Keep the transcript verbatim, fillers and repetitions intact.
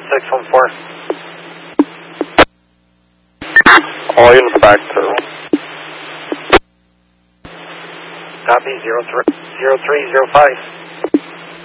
six one four. All units back to. Copy, zero three, zero three, zero five.